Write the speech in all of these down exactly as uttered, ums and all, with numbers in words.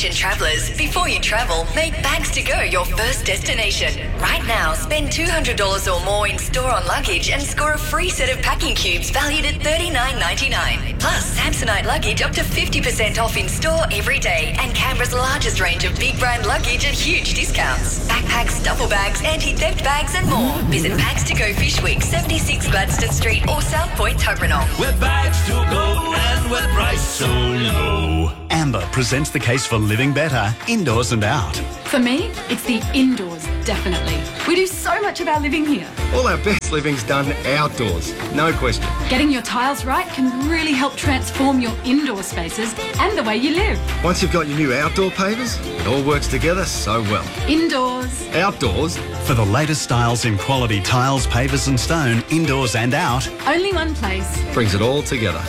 Attention travellers, before you travel, make Bags to Go your first destination. Right now, spend two hundred dollars or more in store on luggage and score a free set of packing cubes valued at thirty-nine ninety-nine. Plus, Samsonite luggage up to fifty percent off in store every day, and Canberra's largest range of big brand luggage at huge discounts. Backpacks, duffel bags, anti-theft bags and more. Visit Bags to Go Fish Week, seventy-six Gladstone Street or South Point, Tuggeranong. With Bags to Go and with price so low. Amber presents the case for living better, indoors and out. For me, it's the indoors, definitely. We do so much of our living here. All our best living's done outdoors, no question. Getting your tiles right can really help transform your indoor spaces and the way you live. Once you've got your new outdoor pavers, it all works together so well. Indoors. Outdoors. For the latest styles in quality tiles, pavers and stone, indoors and out. Only one place. Brings it all together.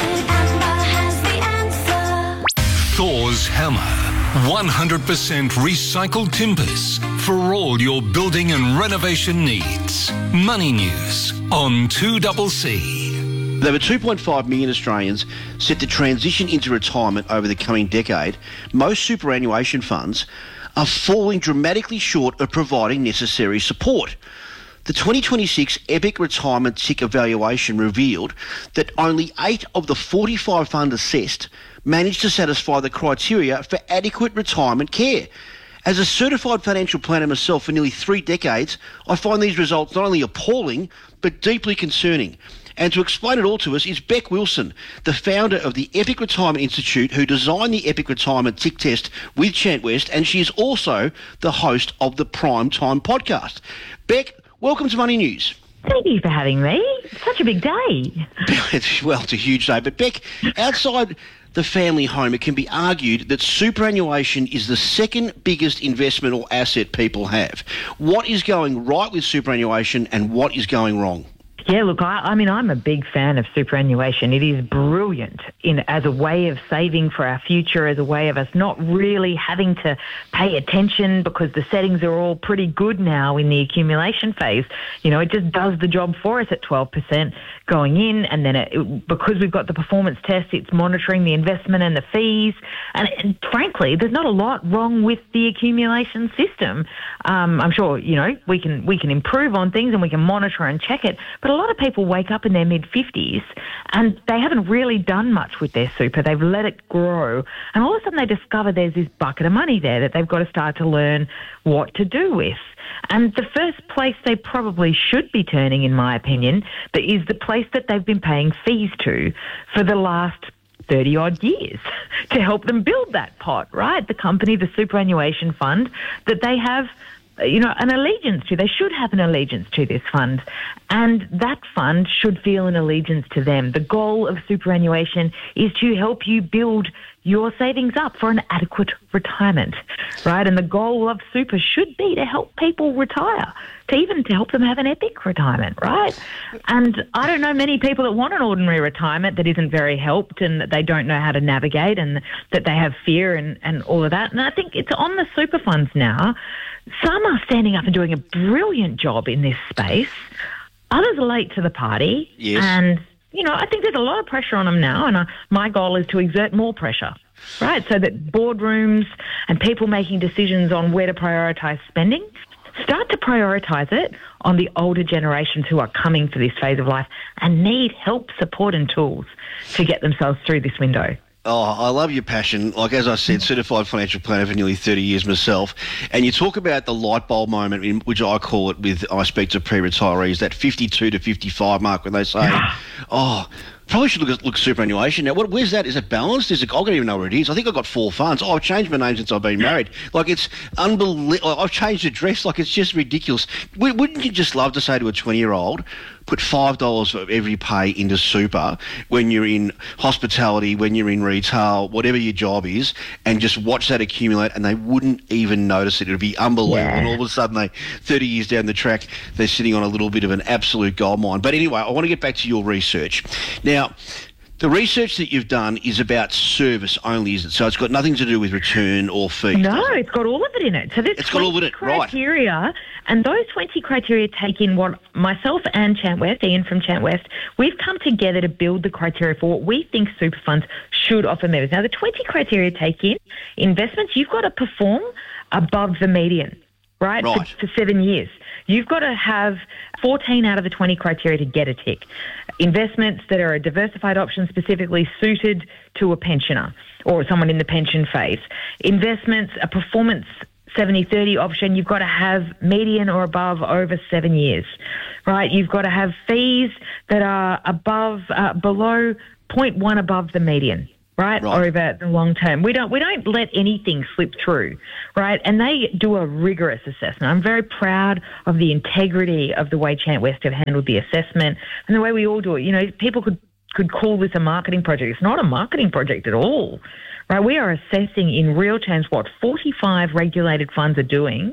Thor's Hammer. one hundred percent recycled timbers for all your building and renovation needs. Money News on two C C. There were two point five million Australians set to transition into retirement over the coming decade. Most superannuation funds are falling dramatically short of providing necessary support. The twenty twenty-six Epic Retirement Tick Evaluation revealed that only eight of the forty-five funds assessed managed to satisfy the criteria for adequate retirement care. As a certified financial planner myself for nearly three decades, I find these results not only appalling, but deeply concerning. And to explain it all to us is Beck Wilson, the founder of the Epic Retirement Institute, who designed the Epic Retirement Tick Test with Chant West, and she is also the host of the Prime Time podcast. Beck, welcome to Money News. Thank you for having me. It's such a big day. Well, it's a huge day. But Beck, outside the family home, it can be argued that superannuation is the second biggest investment or asset people have. What is going right with superannuation and what is going wrong? Yeah, look, I, I mean, I'm a big fan of superannuation. It is brilliant in as a way of saving for our future, as a way of us not really having to pay attention because the settings are all pretty good now in the accumulation phase. You know, it just does the job for us at twelve percent going in, and then it, it, because we've got the performance test, it's monitoring the investment and the fees. And, and frankly, there's not a lot wrong with the accumulation system. Um, I'm sure, you know, we can we can improve on things and we can monitor and check it, but a lot of people wake up in their mid-fifties and they haven't really done much with their super. They've let it grow, and all of a sudden they discover there's this bucket of money there that they've got to start to learn what to do with. And the first place they probably should be turning, in my opinion, is the place that they've been paying fees to for the last thirty-odd years to help them build that pot, right? The company, the superannuation fund that they have, you know, an allegiance to. They should have an allegiance to this fund, and that fund should feel an allegiance to them. The goal of superannuation is to help you build your savings up for an adequate retirement, right? And the goal of super should be to help people retire, to even to help them have an epic retirement, right? And I don't know many people that want an ordinary retirement that isn't very helped and that they don't know how to navigate and that they have fear and, and all of that. And I think it's on the super funds now. Some are standing up and doing a brilliant job in this space. Others are late to the party. Yes. And, you know, I think there's a lot of pressure on them now, and uh, my goal is to exert more pressure, right, so that boardrooms and people making decisions on where to prioritise spending start to prioritise it on the older generations who are coming to this phase of life and need help, support and tools to get themselves through this window. Oh, I love your passion. Like, as I said, certified financial planner for nearly thirty years myself. And you talk about the light bulb moment, in which I call it with, I speak to pre-retirees, that fifty-two to fifty-five mark when they say, oh, probably should look at look superannuation. Now, what, where's that? Is it balanced? Is it, I don't even know where it is. I think I've got four funds. Oh, I've changed my name since I've been married. Like, it's unbelievable. I've changed address. Like, it's just ridiculous. Wouldn't you just love to say to a twenty-year-old, put five dollars of every pay into super when you're in hospitality, when you're in retail, whatever your job is, and just watch that accumulate, and they wouldn't even notice it. It would be unbelievable. Yeah. And all of a sudden, they thirty years down the track, they're sitting on a little bit of an absolute gold mine. But anyway, I want to get back to your research. Now, The research that you've done is about service only, is it? So it's got nothing to do with return or fee. No, it's got all of it in it. So there's it's got all of it, right? Criteria, and those twenty criteria take in what myself and Chant West, Ian from Chant West, we've come together to build the criteria for what we think super funds should offer members. Now, the twenty criteria take in investments. You've got to perform above the median, right? Right. For, for seven years. You've got to have fourteen out of the twenty criteria to get a tick. Investments that are a diversified option specifically suited to a pensioner or someone in the pension phase. Investments, a performance seventy thirty option, you've got to have median or above over seven years, right? You've got to have fees that are above, uh, below zero point one above the median. Right? Right, over the long term. We don't we don't let anything slip through, right? And they do a rigorous assessment. I'm very proud of the integrity of the way Chant West have handled the assessment and the way we all do it. You know, people could, could call this a marketing project. It's not a marketing project at all, right? We are assessing in real terms what forty-five regulated funds are doing.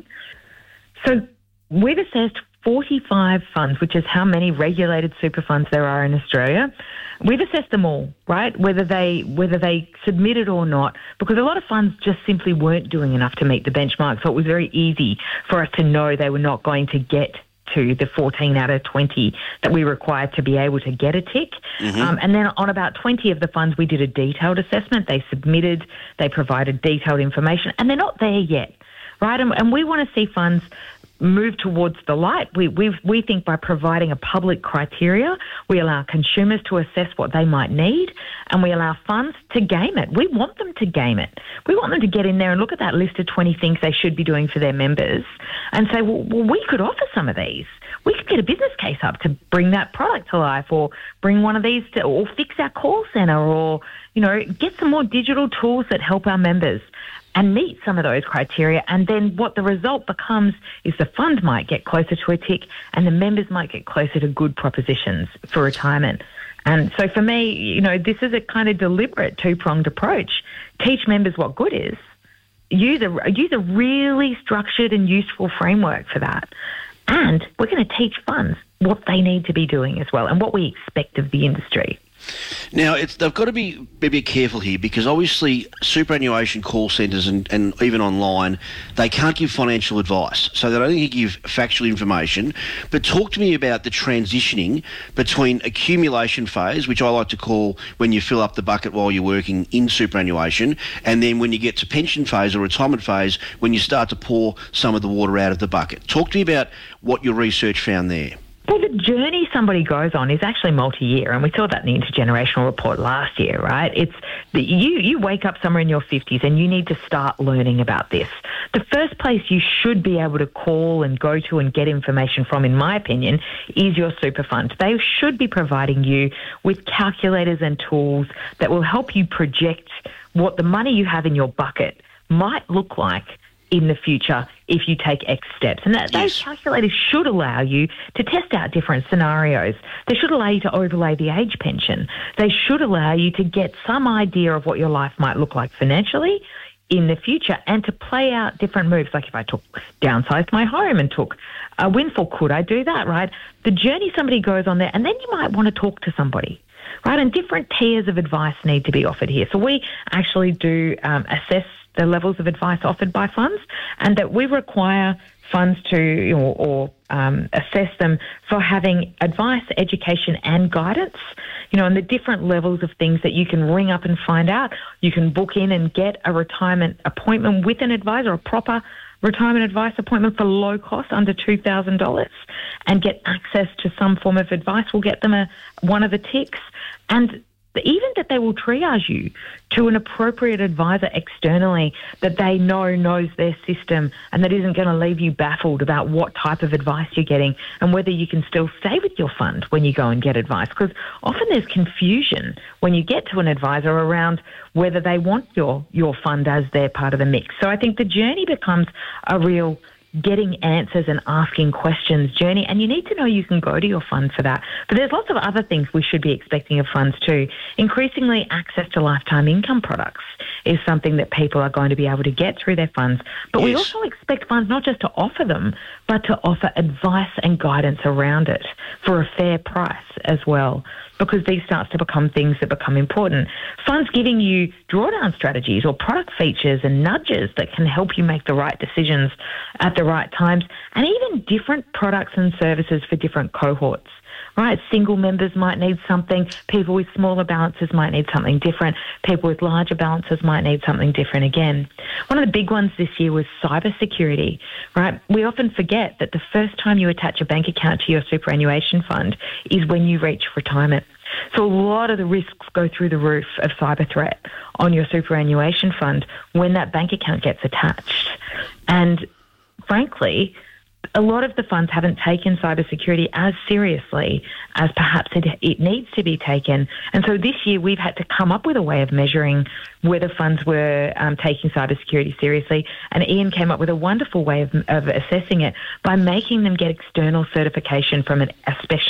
So we've assessed forty-five funds, which is how many regulated super funds there are in Australia. We've assessed them all, right? Whether they whether they submitted or not, because a lot of funds just simply weren't doing enough to meet the benchmark. So it was very easy for us to know they were not going to get to the fourteen out of twenty that we required to be able to get a tick. Mm-hmm. Um, and then on about twenty of the funds, we did a detailed assessment. They submitted, they provided detailed information, and they're not there yet, right? And, and we want to see funds move towards the light. We we we think by providing a public criteria, we allow consumers to assess what they might need, and we allow funds to game it. We want them to game it. We want them to get in there and look at that list of twenty things they should be doing for their members and say, well, well we could offer some of these. We could get a business case up to bring that product to life, or bring one of these to, or fix our call centre, or, you know, get some more digital tools that help our members and meet some of those criteria. And then what the result becomes is the fund might get closer to a tick and the members might get closer to good propositions for retirement. And so for me, you know, this is a kind of deliberate two-pronged approach. Teach members what good is. Use a, use a really structured and useful framework for that. And we're going to teach funds what they need to be doing as well and what we expect of the industry. Now, it's, they've got to be, be a bit careful here, because obviously superannuation call centres and, and even online, they can't give financial advice. So they don't only give factual information. But talk to me about the transitioning between accumulation phase, which I like to call when you fill up the bucket while you're working in superannuation, and then when you get to pension phase or retirement phase, when you start to pour some of the water out of the bucket. Talk to me about what your research found there. Well, the journey somebody goes on is actually multi-year, and we saw that in the intergenerational report last year, right? It's the, you, you wake up somewhere in your fifties and you need to start learning about this. The first place you should be able to call and go to and get information from, in my opinion, is your super fund. They should be providing you with calculators and tools that will help you project what the money you have in your bucket might look like in the future if you take X steps. And that, yes. Those calculators should allow you to test out different scenarios. They should allow you to overlay the age pension. They should allow you to get some idea of what your life might look like financially in the future, and to play out different moves. Like if I took downsized my home and took a windfall, could I do that, right? The journey somebody goes on there, and then you might want to talk to somebody, right? And different tiers of advice need to be offered here. So we actually do um, assess the levels of advice offered by funds, and that we require funds to or, or um, assess them for having advice, education and guidance, you know, and the different levels of things that you can ring up and find out. You can book in and get a retirement appointment with an advisor, a proper retirement advice appointment for low cost, under two thousand dollars, and get access to some form of advice. We'll get them a, one of the ticks, and even that they will triage you to an appropriate advisor externally that they know knows their system and that isn't going to leave you baffled about what type of advice you're getting and whether you can still stay with your fund when you go and get advice. Because often there's confusion when you get to an advisor around whether they want your, your fund as their part of the mix. So I think the journey becomes a real getting answers and asking questions journey, and you need to know you can go to your fund for that. But there's lots of other things we should be expecting of funds too. Increasingly, access to lifetime income products is something that people are going to be able to get through their funds. But yes. We also expect funds not just to offer them, but to offer advice and guidance around it for a fair price as well. because these starts to become things that become important. Funds giving you drawdown strategies or product features and nudges that can help you make the right decisions at the right times, and even different products and services for different cohorts. Right, single members might need something, people with smaller balances might need something different, people with larger balances might need something different again. One of the big ones this year was cybersecurity, right? We often forget that the first time you attach a bank account to your superannuation fund is when you reach retirement. So a lot of the risks go through the roof of cyber threat on your superannuation fund when that bank account gets attached. And frankly, a lot of the funds haven't taken cybersecurity as seriously as perhaps it, it needs to be taken. And so this year we've had to come up with a way of measuring whether funds were um, taking cybersecurity seriously. And Ian came up with a wonderful way of, of assessing it by making them get external certification from an, a specialist